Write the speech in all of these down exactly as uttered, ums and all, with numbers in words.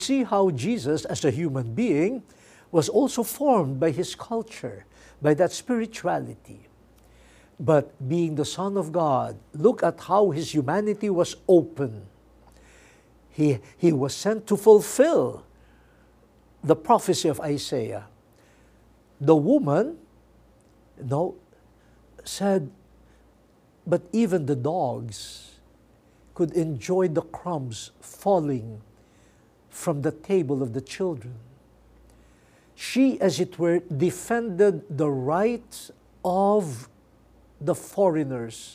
See how Jesus, as a human being, was also formed by his culture, by that spirituality. But being the Son of God, look at how his humanity was open. He, he was sent to fulfill the prophecy of Isaiah. The woman, you know, said, but even the dogs could enjoy the crumbs falling from the table of the children. She, as it were, defended the rights of the foreigners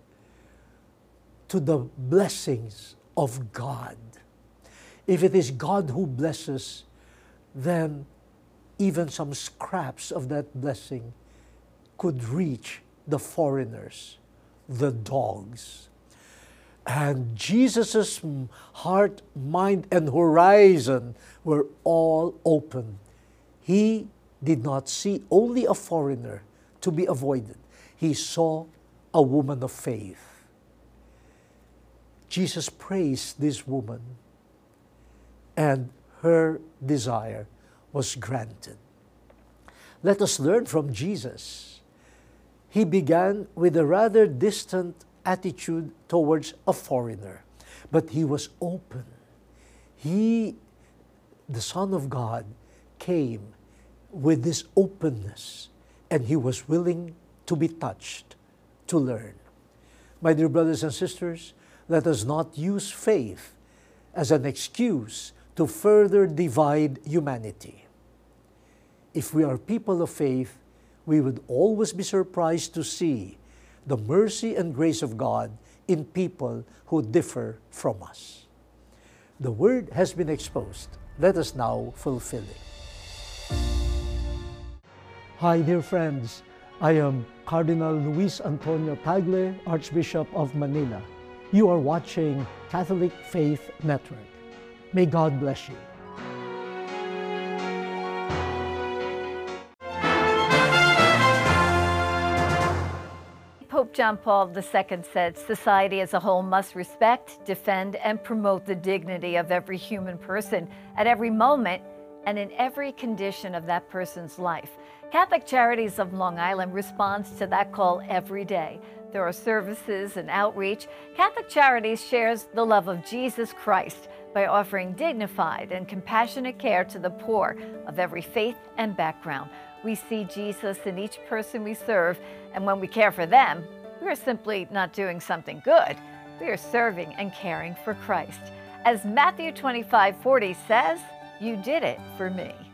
to the blessings of God. If it is God who blesses, then even some scraps of that blessing could reach the foreigners, the dogs. And Jesus' heart, mind, and horizon were all open. He did not see only a foreigner to be avoided. He saw a woman of faith. Jesus praised this woman, and her desire was granted. Let us learn from Jesus. He began with a rather distant attitude towards a foreigner, but he was open. He, the Son of God, came with this openness, and he was willing to be touched, to learn. My dear brothers and sisters, let us not use faith as an excuse to further divide humanity. If we are people of faith, we would always be surprised to see the mercy and grace of God in people who differ from us. The word has been exposed. Let us now fulfill it. Hi, dear friends. I am Cardinal Luis Antonio Tagle, Archbishop of Manila. You are watching Catholic Faith Network. May God bless you. Pope John Paul the Second said, society as a whole must respect, defend, and promote the dignity of every human person at every moment and in every condition of that person's life. Catholic Charities of Long Island responds to that call every day. There are services and outreach. Catholic Charities shares the love of Jesus Christ by offering dignified and compassionate care to the poor of every faith and background. We see Jesus in each person we serve, and when we care for them, we are simply not doing something good. We are serving and caring for Christ. As Matthew twenty-five forty says, "You did it for me."